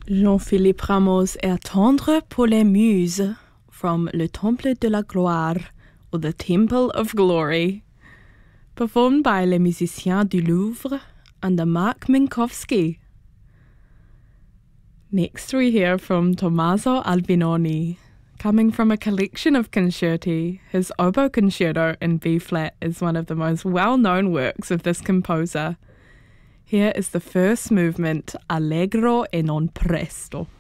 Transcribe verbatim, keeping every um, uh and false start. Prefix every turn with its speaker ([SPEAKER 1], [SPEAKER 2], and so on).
[SPEAKER 1] Jean-Philippe Rameau's Air tendre pour les muses from Le Temple de la Gloire, or the Temple of Glory, performed by Les Musiciens du Louvre under Mark Minkowski. Next we hear from Tommaso Albinoni. Coming from a collection of concerti, his Oboe Concerto in B-flat is one of the most well-known works of this composer. Here is the first movement, Allegro e non presto.